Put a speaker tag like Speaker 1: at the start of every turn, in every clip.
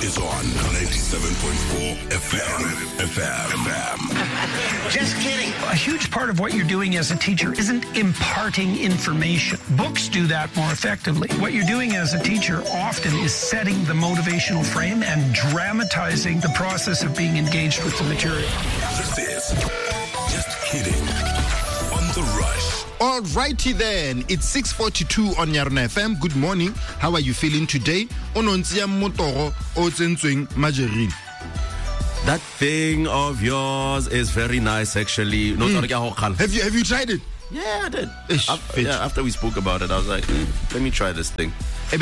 Speaker 1: is on 97.4 FM.
Speaker 2: Just kidding. A huge part of what you're doing as a teacher isn't imparting information. Books do that more effectively. What you're doing as a teacher often is setting the motivational frame and dramatizing the process of being engaged with the material.
Speaker 1: This is Just Kidding on The Rush.
Speaker 3: Alrighty then, it's 6:42 on Yarna FM. Good morning. How are you feeling today? Onontia motoro o tsentsweng margarine.
Speaker 4: That thing of yours is very nice, actually. No,
Speaker 3: Have you tried it?
Speaker 4: Yeah, I did. After we spoke about it, I was like, let me try this thing.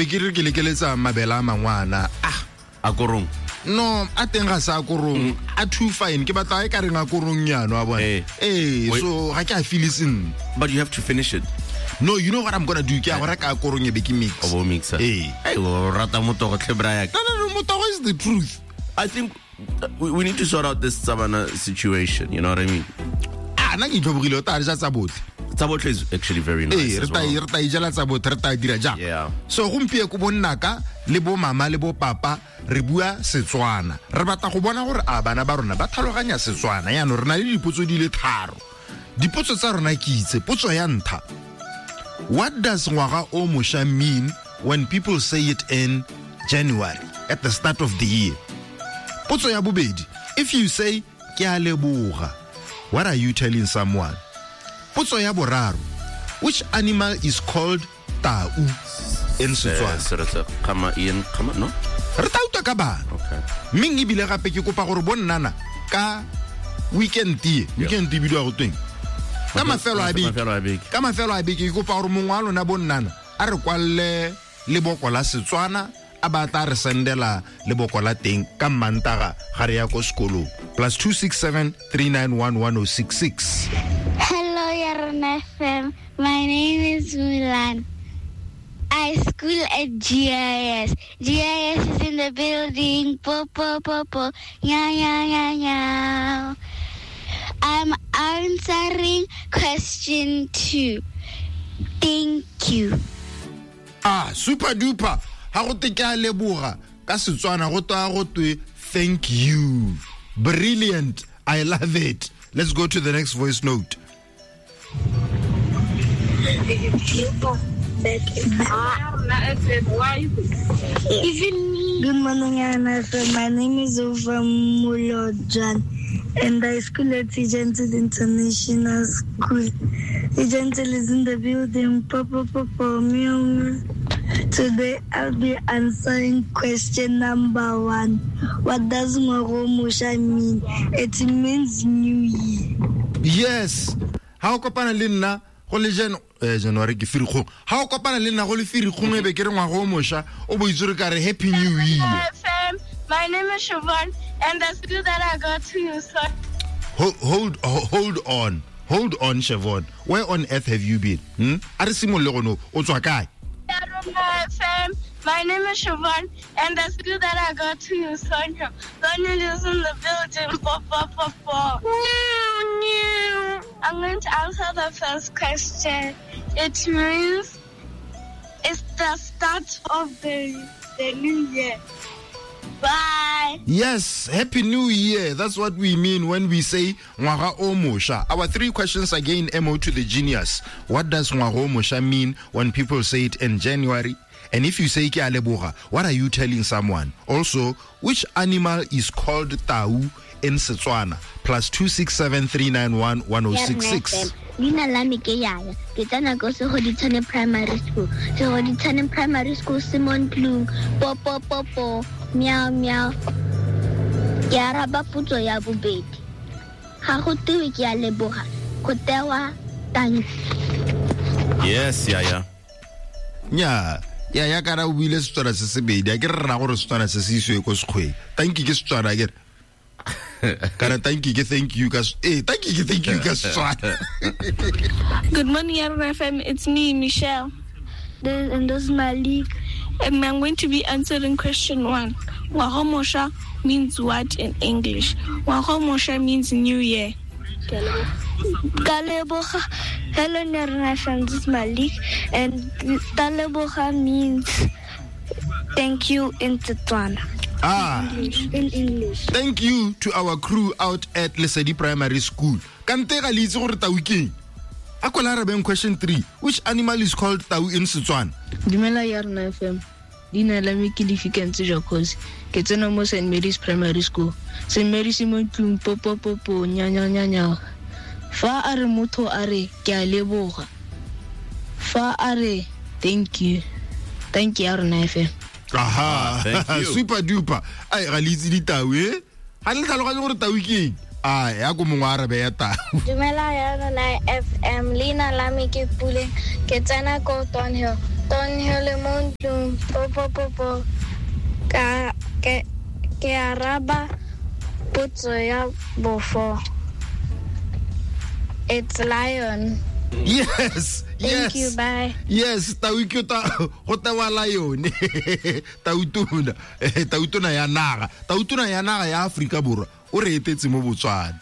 Speaker 4: Akorong.
Speaker 3: No, I think I saw akorong. I too fine. Ke batla e ka reng akorong nyano a bona. So I can feel it in.
Speaker 4: But you have to finish it.
Speaker 3: No, you know what I'm gonna do? Ke a go reka akorong e be ke mix.
Speaker 4: Obo mixer. Hey, rata motoro tlebra.
Speaker 3: No, motoro is the truth.
Speaker 4: I think we need to sort out this Savannah situation, you know what I mean?
Speaker 3: Na ke tlobogile o ta ja tsa botle.
Speaker 4: Tsabotle is actually very nice as well. Yeah.
Speaker 3: So gompie ko bonnaka le bo mama le bo papa re bua Setswana. Re batla go bona gore a bana ba rona ba tlhaloganya Setswana. Ya no rena le dipotso di le tharo. Dipotso tsa rona ke itse potso ya ntha. What does ngwaga o mosha mean when people say it in January at the start of the year? Potso ya bobedi. If you say ke a leboga, what are you telling someone? Potso ya boraro. Which animal is called tau in Setswana?
Speaker 4: No?
Speaker 3: Re tauta ka bana.
Speaker 4: Okay.
Speaker 3: Ming ibile gape ke kopa gore bonnana ka weekend bidiwa go tweng. Ka mafelo a beke ke kopa gore mongwe wa lona bonnana a re kwalle leboko la Setswana a batla re sendela leboko la teng ka Mantaga ga re ya ko sekolo. +267 391 1066.
Speaker 5: Hello, Yarna FM. My name is Mulan. I school at GIS. GIS is in the building. Po. Nya. I'm answering question 2. Thank you.
Speaker 3: Super duper. Ha go te ka leboga ka Setswana go toa go twe thank you. Brilliant. I love it. Let's go to the next voice note.
Speaker 6: Good morning, Anna. My name is Ova Mulojan, and I school at Gentle International School. Gentle is in the building. Papa, meow. Today I'll be answering question number 1. What does Ngwaga mean? It means New Year.
Speaker 3: Yes. How kopana le nna go le January ke firikgong. How kopana le nna go le firikgong e be ke re ngwaga o mosha o bo itsure ka re Happy New Year.
Speaker 7: My name is Siobhan, and the school that I go to is
Speaker 3: Hold on, Siobhan. Where on earth have you been? Are simole go no o tswa kae?
Speaker 7: My name is Siobhan, and the school that I go to is Sonia. Sonia lives in the building. I'm going to answer the first question. It means it's the start of the new year. Bye.
Speaker 3: Yes, Happy New Year. That's what we mean when we say Ngwaga o mosha. Our 3 questions again, MO to the genius. What does Ngwaga o mosha mean when people say it in January? And if you say ke a leboga, what are you telling someone? Also, which animal is called tau in Setswana? +267 391 1066.
Speaker 5: Dina la me ke yaya. Ke tsana go se Goditshane Primary School. Se Goditshane Primary School Simon Plung. Po. Meow. Ya raba putso ya bobedi. Ga go tewe ke a leboga. Go tewa thank.
Speaker 4: Yes, yeah.
Speaker 3: Ya ka ra o buile Setswana se se bedi. A ke re ra gore Setswana se se iswe ko sekgwe. Thank you ke Setswana ke. Kana thank you ka thank you ka Setswana.
Speaker 7: Good morning, Yarna FM. It's me, Michelle. And this is Malik. And I'm going to be answering question 1. Ngwaga mosha means what in English? Ngwaga mosha means New Year.
Speaker 6: Kaleboga. Hello, Yarna FM. This is Malik. And Kaleboga means thank you in Setswana. In English.
Speaker 3: Thank you to our crew out at Lesedi Primary School. Kante ga le itse gore tau ke akola arabeng question 3. Which animal is called tau in Setswana?
Speaker 8: Dumela Yarna FM. Dina la me ke Difikantse Jacques. Ke tsena mo St. Mary's Primary School. St. Mary's mo tlung popo nya fa are motho are ke a leboga. Fa are thank you Yarna FM.
Speaker 3: Aha,
Speaker 4: thank you.
Speaker 3: Super duper. Ai ga le itse ditau ha le tlhaloganya gore tau ke ya go mongwe arabe ya tau.
Speaker 6: Dumela Yarna FM. Lina la me ke Pule. Ke tsena ko Thornhill le mo ntlung popo ke araba potso ya bofo. It's lion.
Speaker 3: Yes.
Speaker 6: Thank you, bye.
Speaker 3: Yes, tau ke go tawa lion. Tautuna ya naga. Tautuna ya naga ya Afrika Borwa. O re etetse mo Botswana.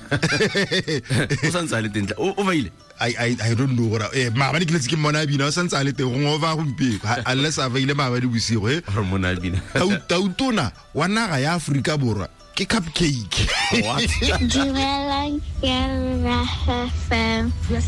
Speaker 4: O santsa le tentla. O baile.
Speaker 3: I don't know what ma ba di kletse ke mona bina o santsa le te go ngova go mpiko unless a vaile ma ba di bosigo
Speaker 4: mona bina.
Speaker 3: Tautuna wa naga ya Afrika Borwa ke cupcake.
Speaker 4: What?
Speaker 5: Dumelang Yarna FM.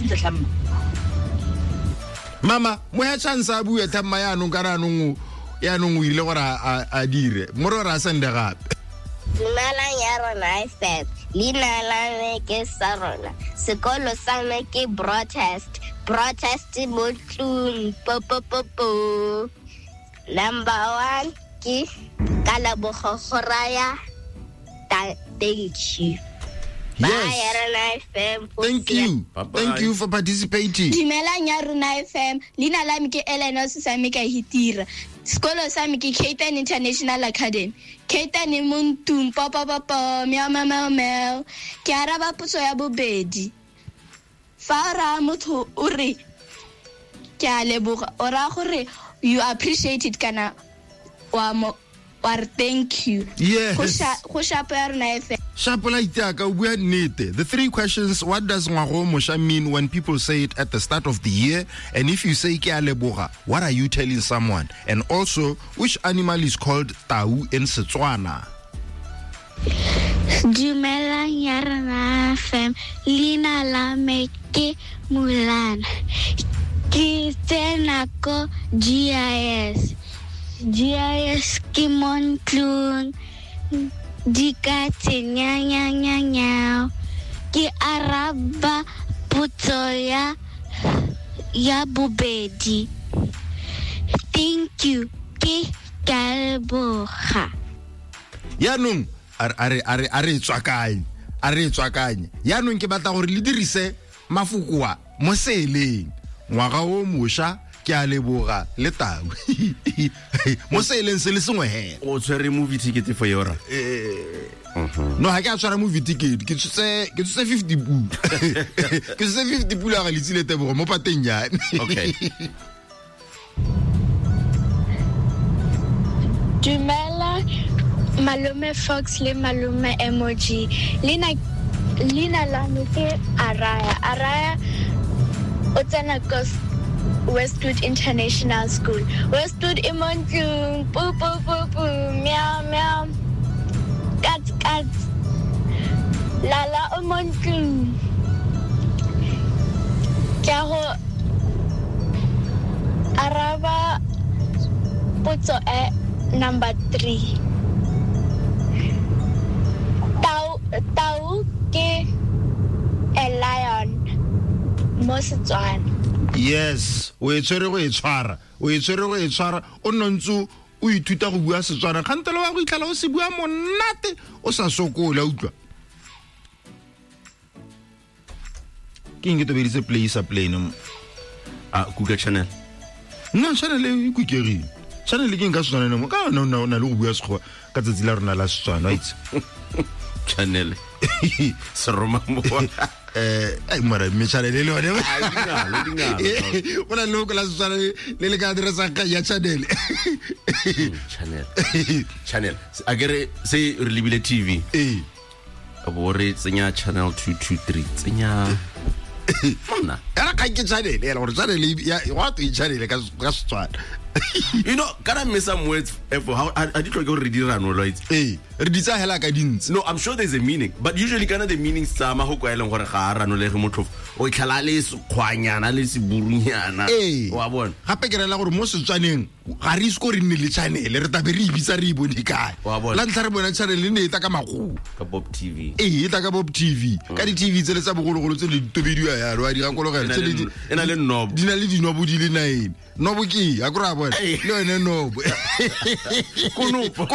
Speaker 3: Mama mo ya chance a bua thamma ya no kana no ya no ile gore a dire mo re ra sende gape.
Speaker 5: Dumelang Yarna FM. Lina la me ke Sarona. Sekolo sa me ke Broadcast mo tlung popo. Number 1 ke Kalabogo Goraya. Thank you. Bye, Yarna FM.
Speaker 3: Thank you.
Speaker 4: Bye-bye.
Speaker 3: Thank you for participating.
Speaker 6: Dumelang Yarna FM. Lina la me ke Elena Susamika Hitira. Skolo sa me ke Keitan International Academy. Keitan Muntum papa meow. Ke araba potso ya bobedi. Fa ra motho o re ke a leboga o ra gore you appreciate it kana or thank you.
Speaker 3: Yes.
Speaker 6: Go shapo Yarna FM.
Speaker 3: Shapola itaka bua nnete. The 3 questions: what does ngwago mosha mean when people say it at the start of the year? And if you say ke a leboga, what are you telling someone? And also, which animal is called tau in Setswana?
Speaker 5: Dumelang Yarna FM. Lina la me ke Mulan. Ke tsena ko GIS ke Montlung. Dika nya ke araba potso ya bobedi. Thank you ke kaleboga.
Speaker 3: Yanong are tswakanye yanong ke batla gore le dirise mafoko mo seleng ngwaga o mosha ke a leboga le tau mo seleng se le sengwe he
Speaker 4: O tshwere movie ticket for yora.
Speaker 3: no ha ke a tshwara movie ticket ke tsetse 50 pu ke tsetse 50 pu la ga le tsile tebo mo pateng ya
Speaker 4: Okay.
Speaker 6: Dumela Malume Fox le Malume Emoji. Lina la me ke Araya o tsena ko Westwood International School. Westwood Imontlung pu meow. Kat. Lala Imontlung. Ke go araba potso number 3. Tau ke a lion mo Setswana.
Speaker 3: Yes, o etshwere go etshwara o nontse o ithuta go bua Setswana khantelo wa go itlhala o se bua monate o sa sokola utlwa ke eng ke tobeditse play sa play no
Speaker 4: Google channel.
Speaker 3: no channel e kukerile channel ke nka Setswana no ka no le go bua sekgowa ka tsatsi la rona la Setswana right
Speaker 4: Channel. Seroma mo.
Speaker 3: Ai mara me channel le one ona lo ka la Setswana le ka diresa ka ya channel
Speaker 4: Channel. Agere say re libile TV. Bore tsenya channel 223 tsenya mona
Speaker 3: era ka ke channel era gore channel ya what e channel ka Setswana
Speaker 4: You know, can I miss some words for how I did go read it right?
Speaker 3: Hey, reditsa hela ka dintsi.
Speaker 4: No, I'm sure there's a meaning, but usually kind of the meaning sama go kwaeleng gore ga rano le motho o tlhala le khwanyana le siburunyana. Wa bona.
Speaker 3: Gape ke rela gore mo Setswaneng ga re isko re nne le channel re tabe re ibitsa re ibone kae. La ntla re bona channel le ne eta ka magu.
Speaker 4: Ka Bob TV.
Speaker 3: Eta ka Bob TV. Ka di TV tsele tsa bogologolo tse le ditobediwa ya ro a di ga kologela tse le
Speaker 4: ena le knob.
Speaker 3: Di na le dinobo di le 9. Nobo ke a kora bona. Le ene nobo. Konopo.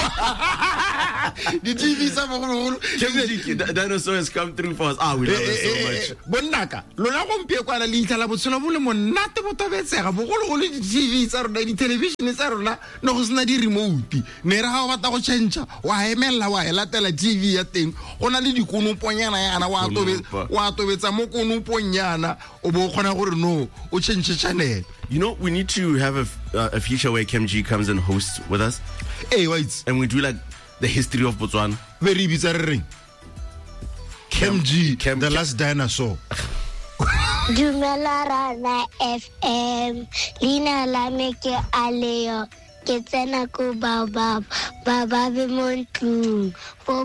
Speaker 3: The TV sa bogologolo.
Speaker 4: Dinosaur has come through for us. We love it so much.
Speaker 3: Bonnaka lona go mpie kwana le ithala botshelo bo le monate bo tobetsega bogologolo di TV tsa rona di television tsa rona no go sena di remote ne ra ga batla go change wa emela wa elatela TV ya teng gona le dikonoponyana yana wa tobetsa mo konoponyana o bo khona gore no o change channel.
Speaker 4: You know, we need to have a feature where Kem G comes and hosts with us.
Speaker 3: Hey, wait.
Speaker 4: And we do like the history of Botswana.
Speaker 3: Very bizarre. Kem G, the last dinosaur.
Speaker 5: Dumela Rana FM. Lina la meke aleo. Ke tsena ko baba be montlu. Po.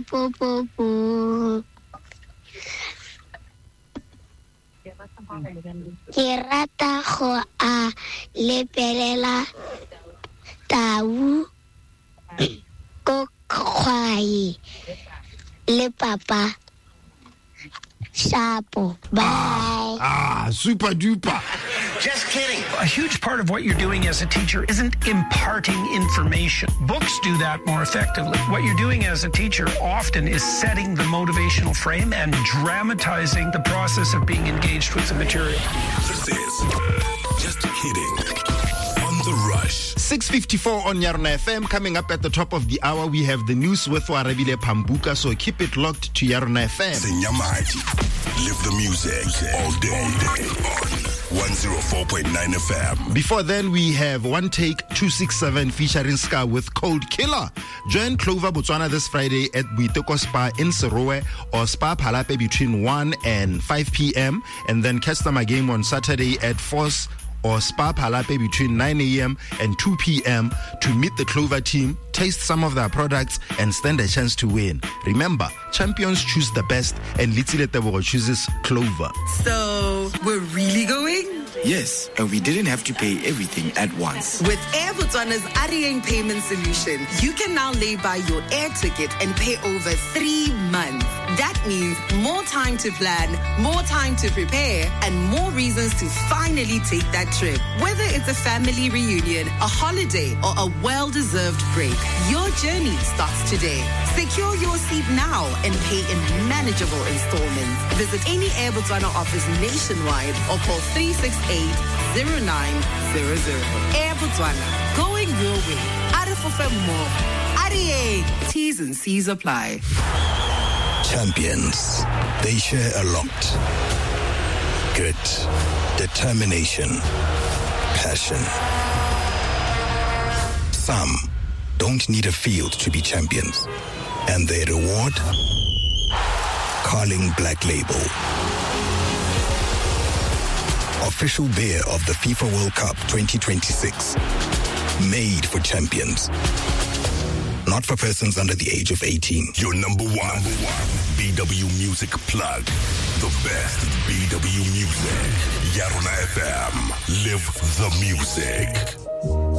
Speaker 5: Ke rata go a lepelela tau ko khwai le papa Shapo. Bye.
Speaker 3: Super duper.
Speaker 2: Just kidding. A huge part of what you're doing as a teacher isn't imparting information. Books do that more effectively. What you're doing as a teacher often is setting the motivational frame and dramatizing the process of being engaged with the material.
Speaker 1: This is Just Kidding on The Rush.
Speaker 3: 6:54 on Yarna FM. Coming up at the top of the hour, we have the news with Warabile Pambuka, so keep it locked to Yarna FM.
Speaker 1: Senyamati. Live the music all day on 104.9 FM.
Speaker 3: Before then, we have One Take 267 featuring Ska with Cold Killer. Join Clover Botswana this Friday at Buiteko Spa in Serowe or Spa Palape between 1 and 5 p.m. And then customer game on Saturday at Force or Spa Palape between 9 a.m. and 2 p.m. to meet the Clover team, taste some of their products, and stand a chance to win. Remember, champions choose the best, and Litsile Tebogo chooses Clover.
Speaker 9: So, we're really going?
Speaker 10: Yes, and we didn't have to pay everything at once.
Speaker 9: With Air Botswana's Arieng payment solution, you can now lay by your air ticket and pay over 3 months. That means more time to plan, more time to prepare, and more reasons to finally take that trip. Whether it's a family reunion, a holiday, or a well-deserved break, your journey starts today. Secure your seat now and pay in manageable installments. Visit any Air Botswana office nationwide or call 368-0900. Air Botswana, going your way. Arifofem more. Ariye, T's and C's apply.
Speaker 10: Champions, they share a lot. Grit, determination, passion. Some don't need a field to be champions. And their reward? Carling Black Label. Official beer of the FIFA World Cup 2026. Made for champions. Not for persons under the age of 18.
Speaker 1: Your number one BW Music plug. The best BW music. Yarona FM. Live the music.